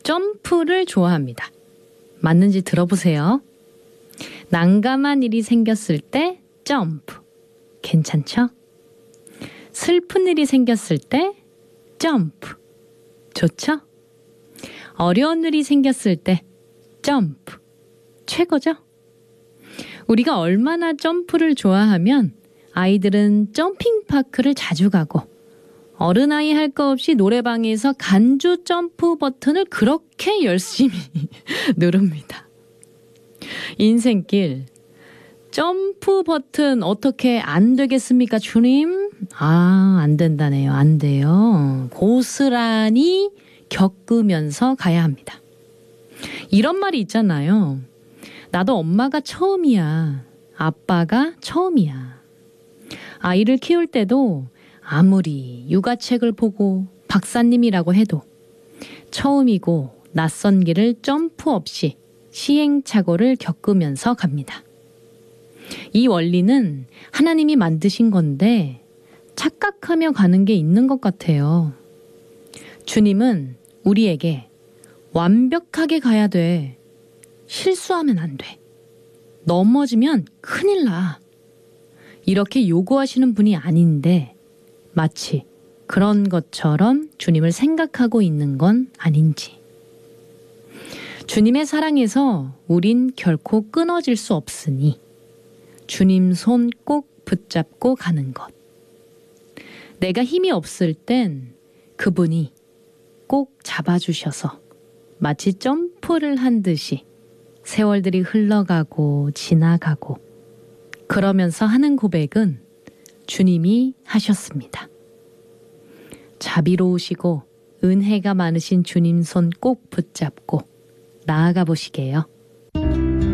점프를 좋아합니다. 맞는지 들어보세요. 난감한 일이 생겼을 때 점프. 괜찮죠? 슬픈 일이 생겼을 때 점프. 좋죠? 어려운 일이 생겼을 때 점프. 최고죠? 우리가 얼마나 점프를 좋아하면 아이들은 점핑파크를 자주 가고 어른아이 할 거 없이 노래방에서 간주 점프 버튼을 그렇게 열심히 누릅니다. 인생길 점프 버튼 어떻게 안 되겠습니까, 주님? 안 된다네요. 안 돼요. 고스란히 겪으면서 가야 합니다. 이런 말이 있잖아요. 나도 엄마가 처음이야. 아빠가 처음이야. 아이를 키울 때도 아무리 육아책을 보고 박사님이라고 해도 처음이고 낯선 길을 점프 없이 시행착오를 겪으면서 갑니다. 이 원리는 하나님이 만드신 건데 착각하며 가는 게 있는 것 같아요. 주님은 우리에게 완벽하게 가야 돼. 실수하면 안 돼. 넘어지면 큰일 나. 이렇게 요구하시는 분이 아닌데 마치 그런 것처럼 주님을 생각하고 있는 건 아닌지. 주님의 사랑에서 우린 결코 끊어질 수 없으니 주님 손 꼭 붙잡고 가는 것. 내가 힘이 없을 땐 그분이 꼭 잡아주셔서 마치 점프를 한 듯이 세월들이 흘러가고 지나가고 그러면서 하는 고백은 주님이 하셨습니다. 자비로우시고 은혜가 많으신 주님 손 꼭 붙잡고 나아가 보시게요.